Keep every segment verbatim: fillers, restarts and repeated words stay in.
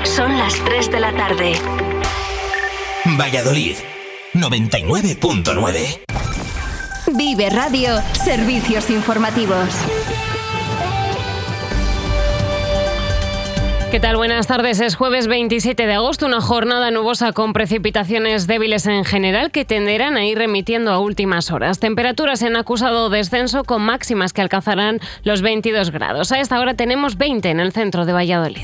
Son las tres de la tarde. Valladolid, noventa y nueve punto nueve. Vive Radio, servicios informativos. ¿Qué tal? Buenas tardes. Es jueves veintisiete de agosto, una jornada nubosa con precipitaciones débiles en general que tenderán a ir remitiendo a últimas horas. Temperaturas en acusado descenso con máximas que alcanzarán los veintidós grados. A esta hora tenemos veinte en el centro de Valladolid.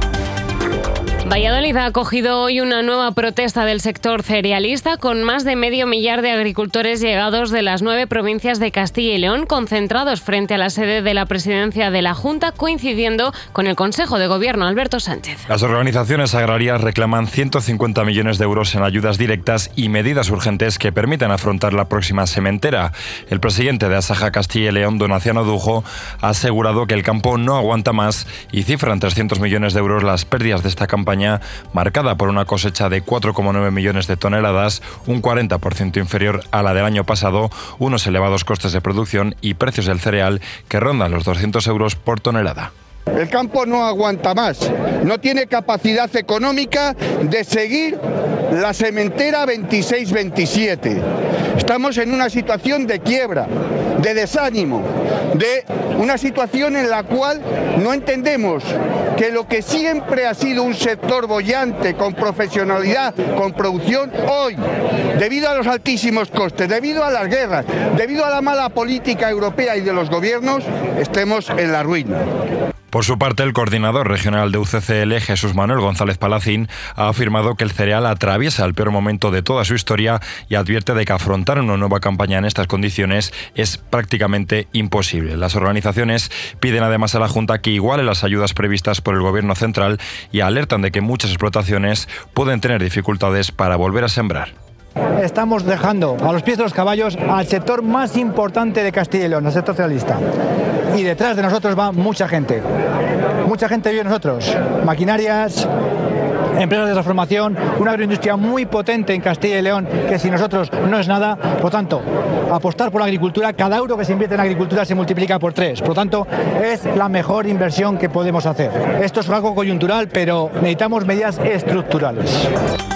Valladolid ha acogido hoy una nueva protesta del sector cerealista con más de medio millar de agricultores llegados de las nueve provincias de Castilla y León concentrados frente a la sede de la presidencia de la Junta, coincidiendo con el Consejo de Gobierno. Alberto Sánchez. Las organizaciones agrarias reclaman ciento cincuenta millones de euros en ayudas directas y medidas urgentes que permitan afrontar la próxima sementera. El presidente de Asaja Castilla y León, Donaciano Dujo, ha asegurado que el campo no aguanta más y cifra en trescientos millones de euros las pérdidas de esta campaña, marcada por una cosecha de cuatro coma nueve millones de toneladas, un cuarenta por ciento inferior a la del año pasado, unos elevados costes de producción y precios del cereal que rondan los doscientos euros por tonelada. El campo no aguanta más, no tiene capacidad económica de seguir la sementera veintiséis veintisiete. Estamos en una situación de quiebra, de desánimo, de una situación en la cual no entendemos que lo que siempre ha sido un sector boyante, con profesionalidad, con producción, hoy, debido a los altísimos costes, debido a las guerras, debido a la mala política europea y de los gobiernos, estemos en la ruina. Por su parte, el coordinador regional de U C C L, Jesús Manuel González Palacín, ha afirmado que el cereal atraviesa el peor momento de toda su historia y advierte de que afrontar una nueva campaña en estas condiciones es prácticamente imposible. Las organizaciones piden además a la Junta que iguale las ayudas previstas por el Gobierno central y alertan de que muchas explotaciones pueden tener dificultades para volver a sembrar. Estamos dejando a los pies de los caballos al sector más importante de Castilla y León, el sector cerealista. Y detrás de nosotros va mucha gente. Mucha gente vive nosotros. Maquinarias, empresas de transformación, una agroindustria muy potente en Castilla y León, que sin nosotros no es nada. Por lo tanto, apostar por la agricultura, cada euro que se invierte en agricultura se multiplica por tres. Por lo tanto, es la mejor inversión que podemos hacer. Esto es algo coyuntural, pero necesitamos medidas estructurales.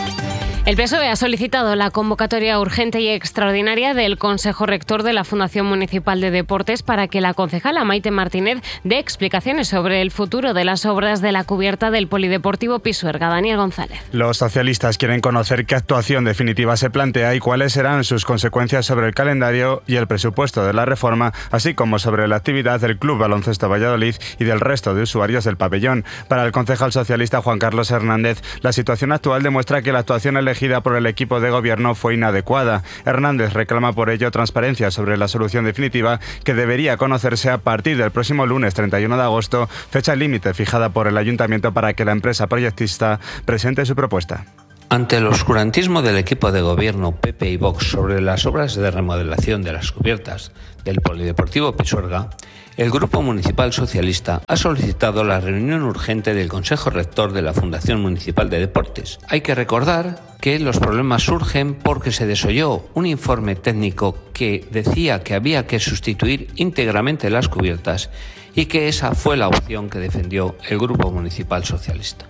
El P S O E ha solicitado la convocatoria urgente y extraordinaria del Consejo Rector de la Fundación Municipal de Deportes para que la concejala Maite Martínez dé explicaciones sobre el futuro de las obras de la cubierta del Polideportivo Pisuerga. Daniel González. Los socialistas quieren conocer qué actuación definitiva se plantea y cuáles serán sus consecuencias sobre el calendario y el presupuesto de la reforma, así como sobre la actividad del Club Baloncesto Valladolid y del resto de usuarios del pabellón. Para el concejal socialista Juan Carlos Hernández, la situación actual demuestra que la actuación elegida por el equipo de gobierno fue inadecuada. Hernández reclama por ello transparencia sobre la solución definitiva que debería conocerse a partir del próximo lunes treinta y uno de agosto, fecha límite fijada por el ayuntamiento para que la empresa proyectista presente su propuesta. Ante el oscurantismo del equipo de gobierno P P y Vox sobre las obras de remodelación de las cubiertas del Polideportivo Pisuerga, el Grupo Municipal Socialista ha solicitado la reunión urgente del Consejo Rector de la Fundación Municipal de Deportes. Hay que recordar que los problemas surgen porque se desoyó un informe técnico que decía que había que sustituir íntegramente las cubiertas y que esa fue la opción que defendió el Grupo Municipal Socialista.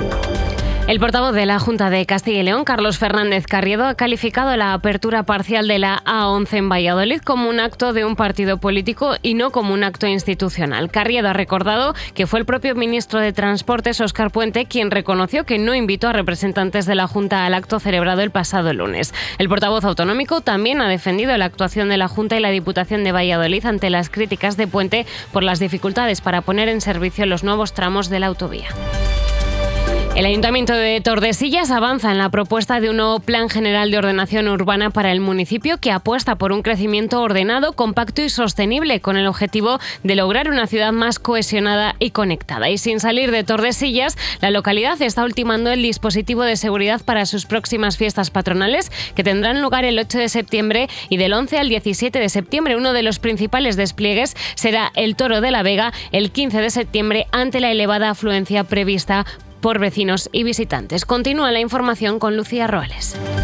El portavoz de la Junta de Castilla y León, Carlos Fernández Carriedo, ha calificado la apertura parcial de la A once en Valladolid como un acto de un partido político y no como un acto institucional. Carriedo ha recordado que fue el propio ministro de Transportes, Óscar Puente, quien reconoció que no invitó a representantes de la Junta al acto celebrado el pasado lunes. El portavoz autonómico también ha defendido la actuación de la Junta y la Diputación de Valladolid ante las críticas de Puente por las dificultades para poner en servicio los nuevos tramos de la autovía. El Ayuntamiento de Tordesillas avanza en la propuesta de un nuevo Plan General de Ordenación Urbana para el municipio que apuesta por un crecimiento ordenado, compacto y sostenible con el objetivo de lograr una ciudad más cohesionada y conectada. Y sin salir de Tordesillas, la localidad está ultimando el dispositivo de seguridad para sus próximas fiestas patronales que tendrán lugar el ocho de septiembre y del once al diecisiete de septiembre. Uno de los principales despliegues será el Toro de la Vega el quince de septiembre ante la elevada afluencia prevista por vecinos y visitantes. Continúa la información con Lucía Roales.